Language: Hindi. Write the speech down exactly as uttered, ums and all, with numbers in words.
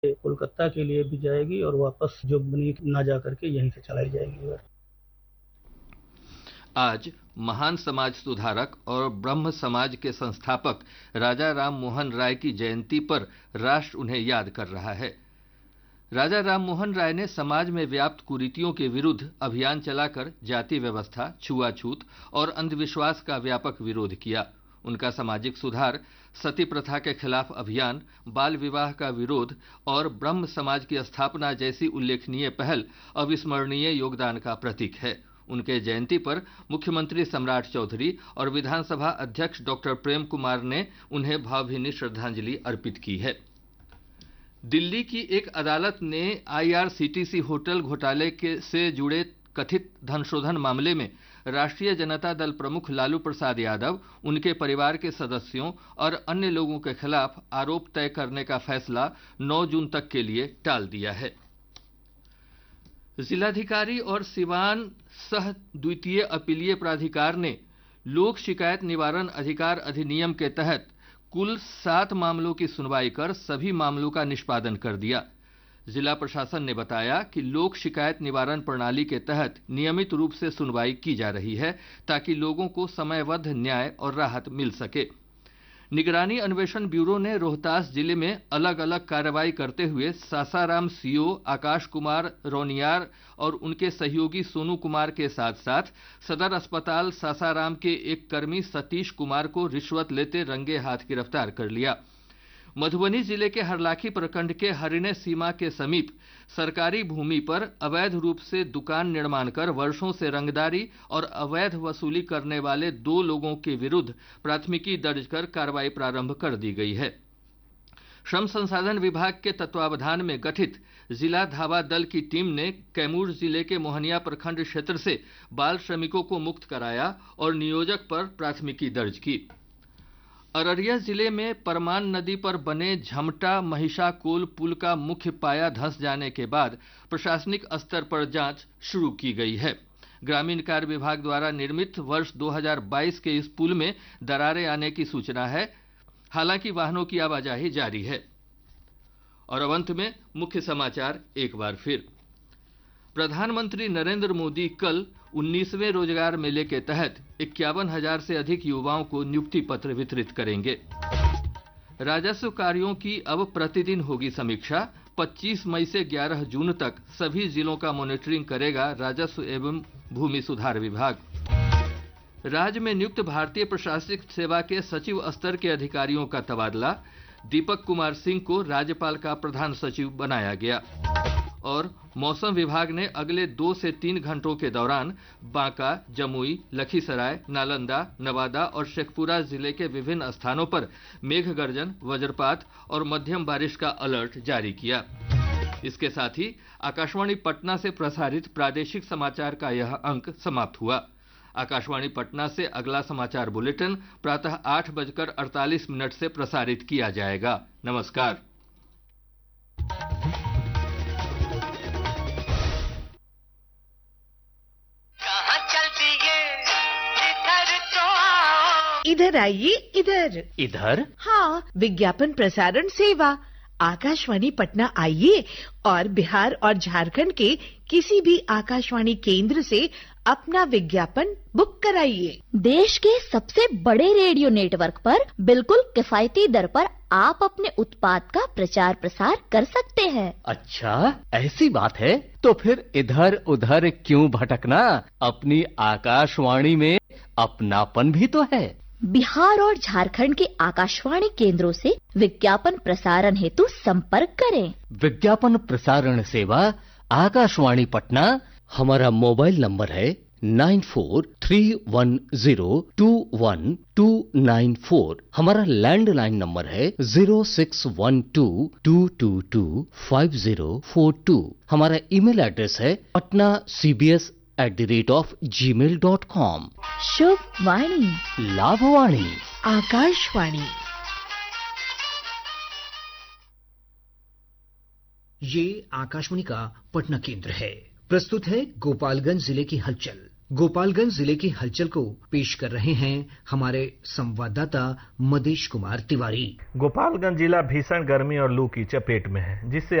कोलकाता के लिए भी जाएगी और वापस जोगबनी ना जा करके यहीं से चलाई जाएगी। आज महान समाज सुधारक और ब्रह्म समाज के संस्थापक राजा राम मोहन राय की जयंती पर राष्ट्र उन्हें याद कर रहा है। राजा राम मोहन राय ने समाज में व्याप्त कुरीतियों के विरुद्ध अभियान चलाकर जाति व्यवस्था, छुआछूत और अंधविश्वास का व्यापक विरोध किया। उनका सामाजिक सुधार, सती प्रथा के खिलाफ अभियान, बाल विवाह का विरोध और ब्रह्म समाज की स्थापना जैसी उल्लेखनीय पहल अविस्मरणीय योगदान का प्रतीक है। उनके जयंती पर मुख्यमंत्री सम्राट चौधरी और विधानसभा अध्यक्ष डॉक्टर प्रेम कुमार ने उन्हें भावभीनी श्रद्धांजलि अर्पित की है। दिल्ली की एक अदालत ने आईआरसीटीसी होटल घोटाले के से जुड़े कथित धनशोधन मामले में राष्ट्रीय जनता दल प्रमुख लालू प्रसाद यादव, उनके परिवार के सदस्यों और अन्य लोगों के खिलाफ आरोप तय करने का फैसला नौ जून तक के लिए टाल दिया है। जिलाधिकारी और सिवान सह द्वितीय अपीलीय प्राधिकार ने लोक शिकायत निवारण अधिकार अधिनियम के तहत कुल सात मामलों की सुनवाई कर सभी मामलों का निष्पादन कर दिया। जिला प्रशासन ने बताया कि लोक शिकायत निवारण प्रणाली के तहत नियमित रूप से सुनवाई की जा रही है ताकि लोगों को समयबद्ध न्याय और राहत मिल सके। निगरानी अन्वेषण ब्यूरो ने रोहतास जिले में अलग अलग कार्रवाई करते हुए सासाराम सीओ आकाश कुमार रोनियार और उनके सहयोगी सोनू कुमार के साथ साथ सदर अस्पताल सासाराम के एक कर्मी सतीश कुमार को रिश्वत लेते रंगे हाथ गिरफ्तार कर लिया। मधुबनी जिले के हरलाखी प्रखंड के हरिणे सीमा के समीप सरकारी भूमि पर अवैध रूप से दुकान निर्माण कर वर्षों से रंगदारी और अवैध वसूली करने वाले दो लोगों के विरुद्ध प्राथमिकी दर्ज कर कार्रवाई प्रारंभ कर दी गई है। श्रम संसाधन विभाग के तत्वावधान में गठित जिला धावा दल की टीम ने कैमूर जिले के मोहनिया प्रखंड क्षेत्र से बाल श्रमिकों को मुक्त कराया और नियोजक पर प्राथमिकी दर्ज की। अररिया जिले में परमान नदी पर बने झमटा महिषाकोल पुल का मुख्य पाया धंस जाने के बाद प्रशासनिक स्तर पर जांच शुरू की गई है। ग्रामीण कार्य विभाग द्वारा निर्मित वर्ष दो हज़ार बाईस के इस पुल में दरारें आने की सूचना है। हालांकि वाहनों की आवाजाही जारी है। और अब अंत में मुख्य समाचार एक बार फिर। प्रधानमंत्री नरेंद्र मोदी कल उन्नीसवें रोजगार मेले के तहत इक्यावन हजार से अधिक युवाओं को नियुक्ति पत्र वितरित करेंगे। राजस्व कार्यों की अब प्रतिदिन होगी समीक्षा। पच्चीस मई से ग्यारह जून तक सभी जिलों का मॉनिटरिंग करेगा राजस्व एवं भूमि सुधार विभाग। राज्य में नियुक्त भारतीय प्रशासनिक सेवा के सचिव स्तर के अधिकारियों का तबादला। दीपक कुमार सिंह को राज्यपाल का प्रधान सचिव बनाया गया। और मौसम विभाग ने अगले दो से तीन घंटों के दौरान बांका, जमुई, लखीसराय, नालंदा, नवादा और शेखपुरा जिले के विभिन्न स्थानों पर मेघ गर्जन, वज्रपात और मध्यम बारिश का अलर्ट जारी किया। इसके साथ ही आकाशवाणी पटना से प्रसारित प्रादेशिक समाचार का यह अंक समाप्त हुआ। आकाशवाणी पटना से अगला समाचार बुलेटिन प्रातः आठ बजकर अड़तालीस मिनट से प्रसारित किया जाएगा। नमस्कार। इधर आइए, इधर इधर। हाँ, विज्ञापन प्रसारण सेवा आकाशवाणी पटना आइए और बिहार और झारखंड के किसी भी आकाशवाणी केंद्र से अपना विज्ञापन बुक कराइए। देश के सबसे बड़े रेडियो नेटवर्क पर बिल्कुल किफायती दर पर आप अपने उत्पाद का प्रचार प्रसार कर सकते हैं। अच्छा, ऐसी बात है तो फिर इधर उधर क्यों भटकना, अपनी आकाशवाणी में अपनापन भी तो है। बिहार और झारखंड के आकाशवाणी केंद्रों से विज्ञापन प्रसारण हेतु संपर्क करें। विज्ञापन प्रसारण सेवा आकाशवाणी पटना। हमारा मोबाइल नंबर है nine four three one zero to one two nine four. हमारा लैंडलाइन नंबर है zero six one two to to to five zero four to. हमारा ईमेल एड्रेस है Patna C B S at the rate of ji mail dot com. शुभ वाणी, लाभवाणी, आकाशवाणी। ये आकाशवाणी का पटना केंद्र है। प्रस्तुत है गोपालगंज जिले की हलचल। गोपालगंज जिले की हलचल को पेश कर रहे हैं हमारे संवाददाता मदेश कुमार तिवारी। गोपालगंज जिला भीषण गर्मी और लू की चपेट में है, जिससे